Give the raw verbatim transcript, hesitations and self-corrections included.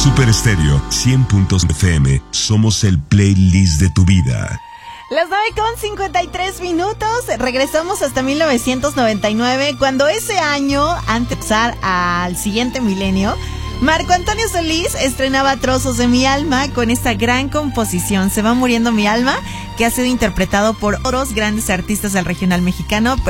Super Estéreo cien punto F M. Somos el playlist de tu vida. Las nueve con cincuenta y tres minutos. Regresamos hasta mil novecientos noventa y nueve, cuando ese año, antes de pasar al siguiente milenio, Marco Antonio Solís estrenaba Trozos de mi alma con esta gran composición, Se va muriendo mi alma, que ha sido interpretado por otros grandes artistas del regional mexicano.